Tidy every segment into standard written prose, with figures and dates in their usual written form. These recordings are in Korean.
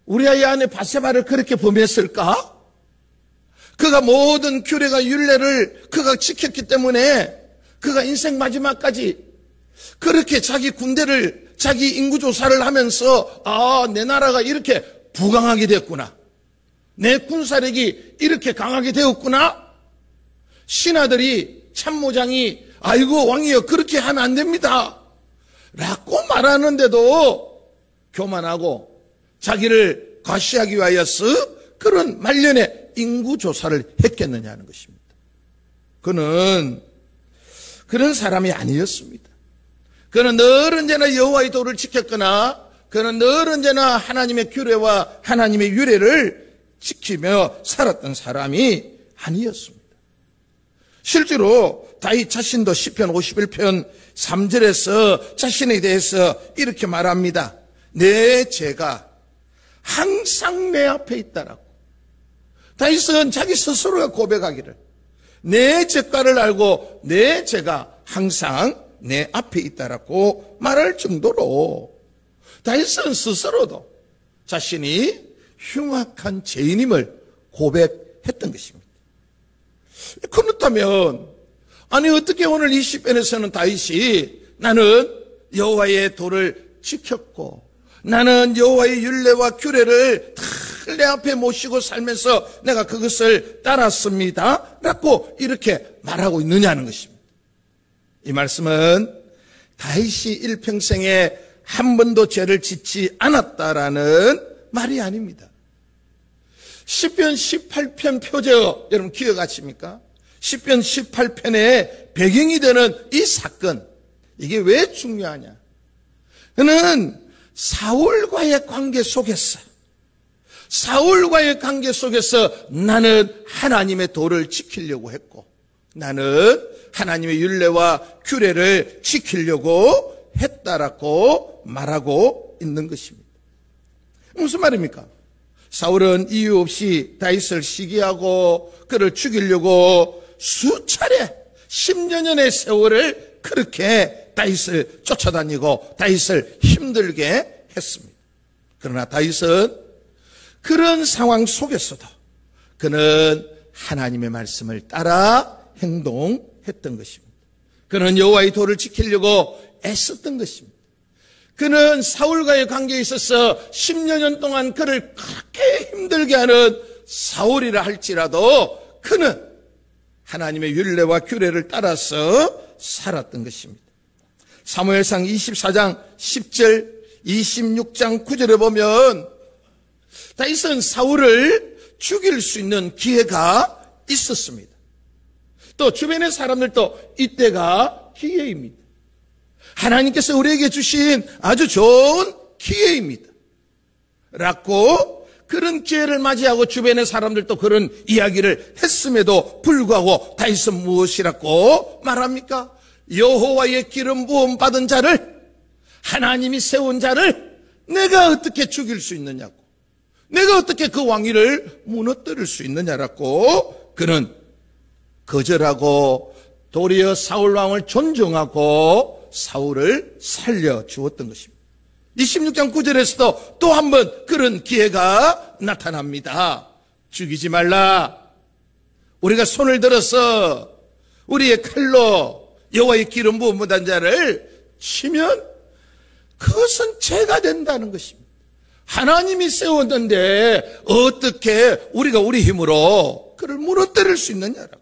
우리아의 아내 바세바를 그렇게 범했을까? 그가 모든 규례가 율례를 그가 지켰기 때문에 그가 인생 마지막까지 그렇게 자기 군대를 자기 인구조사를 하면서 내 나라가 이렇게 부강하게 됐구나. 내 군사력이 이렇게 강하게 되었구나. 신하들이 참모장이 아이고 왕이여 그렇게 하면 안 됩니다 라고 말하는데도 교만하고 자기를 과시하기 위하여서 그런 말년에 인구조사를 했겠느냐는 것입니다. 그는 그런 사람이 아니었습니다. 그는 늘 언제나 여호와의 도를 지켰거나 그는 늘 언제나 하나님의 규례와 하나님의 율례를 지키며 살았던 사람이 아니었습니다. 실제로 다윗 자신도 시편 51편 3절에서 자신에 대해서 이렇게 말합니다. 내 죄가 항상 내 앞에 있다라고. 다윗은 자기 스스로가 고백하기를 내 죄가를 알고 내 죄가 항상 내 앞에 있다라고 말할 정도로 다윗은 스스로도 자신이 흉악한 죄인임을 고백했던 것입니다. 그렇다면 아니 어떻게 오늘 이 시편에서는 다윗이 나는 여호와의 도를 지켰고 나는 여호와의 율례와 규례를 다 내 앞에 모시고 살면서 내가 그것을 따랐습니다 라고 이렇게 말하고 있느냐는 것입니다. 이 말씀은 다윗이 일평생에 한 번도 죄를 짓지 않았다라는 말이 아닙니다. 시편 18편 표제어 여러분 기억하십니까? 시편 18편의 배경이 되는 이 사건, 이게 왜 중요하냐? 그는 사울과의 관계 속에서 나는 하나님의 도를 지키려고 했고 나는 하나님의 율례와 규례를 지키려고 했다라고 말하고 있는 것입니다. 무슨 말입니까? 사울은 이유 없이 다윗을 시기하고 그를 죽이려고 수차례 10여 년의 세월을 그렇게 다윗을 쫓아다니고 다윗을 힘들게 했습니다. 그러나 다윗은 그런 상황 속에서도 그는 하나님의 말씀을 따라 행동했던 것입니다. 그는 여호와의 도를 지키려고 애썼던 것입니다. 그는 사울과의 관계에 있어서 10여 년 동안 그를 그렇게 힘들게 하는 사울이라 할지라도 그는 하나님의 율례와 규례를 따라서 살았던 것입니다. 사무엘상 24장 10절 26장 9절에 보면 다윗은 사울을 죽일 수 있는 기회가 있었습니다. 또 주변의 사람들도 이때가 기회입니다. 하나님께서 우리에게 주신 아주 좋은 기회입니다 라고 그런 기회를 맞이하고 주변의 사람들도 그런 이야기를 했음에도 불구하고 다윗은 무엇이라고 말합니까? 여호와의 기름 부음 받은 자를, 하나님이 세운 자를 내가 어떻게 죽일 수 있느냐고, 내가 어떻게 그 왕위를 무너뜨릴 수 있느냐라고 그는 거절하고 도리어 사울 왕을 존중하고 사울을 살려주었던 것입니다. 26장 9절에서도 또 한 번 그런 기회가 나타납니다. 죽이지 말라. 우리가 손을 들어서 우리의 칼로 여호와의 기름 부음 받은 자를 치면 그것은 죄가 된다는 것입니다. 하나님이 세웠는데 어떻게 우리가 우리 힘으로 그를 무너뜨릴 수 있느냐라고.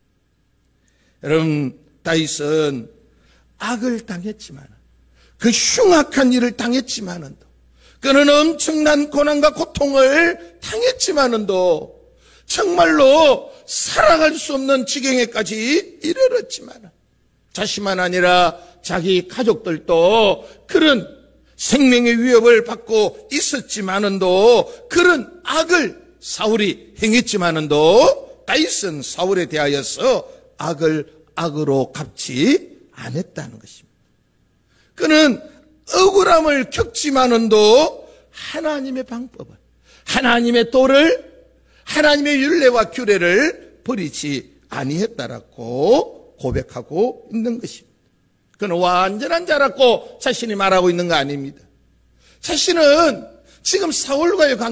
여러분, 다윗은 악을 당했지만, 그 흉악한 일을 당했지만은, 그는 엄청난 고난과 고통을 당했지만은도 정말로 살아갈 수 없는 지경에까지 이르렀지만 자신만 아니라 자기 가족들도 그런 생명의 위협을 받고 있었지만은도 그런 악을 사울이 행했지만은도 다윗은 사울에 대하여서 악을 악으로 갚지 않았다는 것입니다. 그는 억울함을 겪지만은도 하나님의 방법을, 하나님의 도를, 하나님의 율례와 규례를 버리지 아니했다라고 고백하고 있는 것입니다. 그는 완전한 자라고 자신이 말하고 있는 거 아닙니다. 자신은 지금 사울과의 관계